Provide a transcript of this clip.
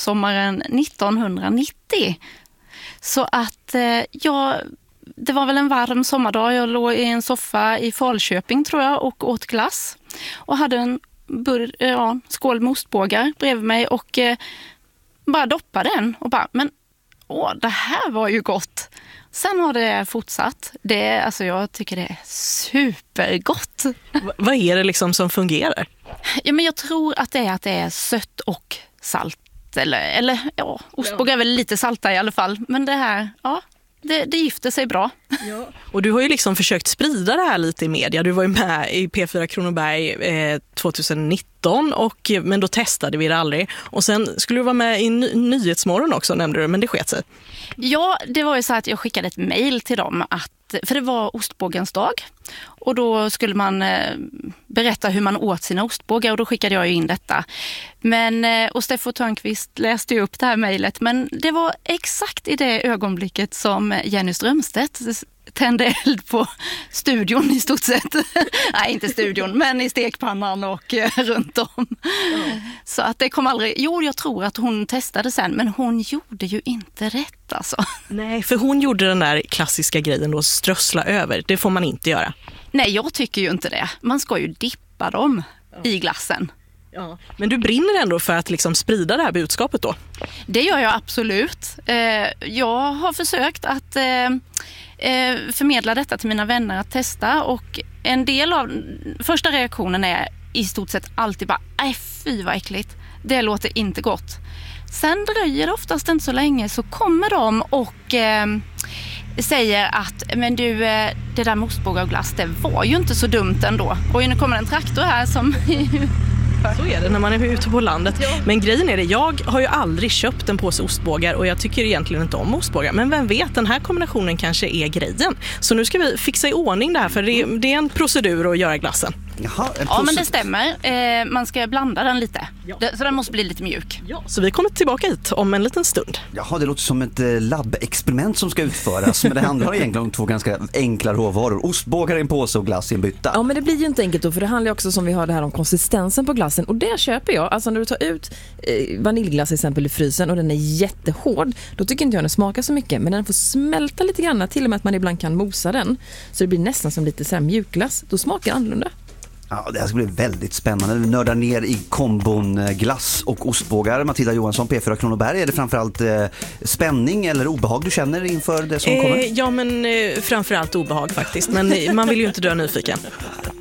försommaren 1990. Så att det var väl en varm sommardag. Jag låg i en soffa i Falköping tror jag och åt glass. Och hade en skål med ostbågar bredvid mig och bara doppade den och bara, men det här var ju gott. Sen har det fortsatt. Jag tycker det är supergott. Vad är det liksom som fungerar? Ja, men jag tror att det är sött och salt. Eller ostbågar är väl lite salta i alla fall. Men det här, det gifter sig bra. Ja. Och du har ju liksom försökt sprida det här lite i media. Du var ju med i P4 Kronoberg 2019, men då testade vi det aldrig. Och sen skulle du vara med i Nyhetsmorgon också, nämnde du, men det sket sig. Ja, det var ju så att jag skickade ett mejl till dem för det var ostbågens dag. Och då skulle man berätta hur man åt sina ostbågar och då skickade jag ju in detta. Och Steffo Törnqvist läste ju upp det här mejlet, men det var exakt i det ögonblicket som Jenny Strömstedt tände eld på studion i stort sett. Nej, inte studion, men i stekpannan och runt om. Så att det kom aldrig. Jo, jag tror att hon testade sen, men hon gjorde ju inte rätt alltså. Nej, för hon gjorde den där klassiska grejen då, strössla över. Det får man inte göra. Nej, jag tycker ju inte det. Man ska ju dippa dem i glassen. Ja. Men du brinner ändå för att liksom sprida det här budskapet då? Det gör jag absolut. Jag har försökt att förmedla detta till mina vänner att testa och en del av första reaktionen är i stort sett alltid bara fy vad äckligt, det låter inte gott. Sen dröjer det oftast inte så länge så kommer de och säger att men du, det där med ostbågar och glass, det var ju inte så dumt ändå. Och nu kommer en traktor här som så är det när man är ute på landet. Ja. Men grejen är det, jag har ju aldrig köpt en påse ostbågar och jag tycker egentligen inte om ostbågar. Men vem vet, den här kombinationen kanske är grejen. Så nu ska vi fixa i ordning det här för det är en procedur att göra glassen. Jaha, ja, men det stämmer. Man ska blanda den lite. Ja. Så den måste bli lite mjuk. Ja, så vi kommer tillbaka hit om en liten stund. Jaha, det låter som ett labbexperiment som ska utföras. Men det handlar egentligen om två ganska enkla råvaror. Ostbågar i en påse och glass i en bytta. Ja, men det blir ju inte enkelt då, för det handlar också som vi har det här om konsistensen på glassen. Och det köper jag. Alltså när du tar ut vaniljglass exempel i frysen och den är jättehård, då tycker inte jag den smakar så mycket. Men den får smälta lite grann, till och med att man ibland kan mosa den. Så det blir nästan som lite så här mjukglass. Då smakar det annorlunda. Ja, det här ska bli väldigt spännande. Vi nördar ner i kombon glass och ostbågar. Matilda Johansson, P4 Kronoberg. Är det framförallt spänning eller obehag du känner inför det som kommer? Ja, men framförallt obehag faktiskt. Men man vill ju inte dö nyfiken.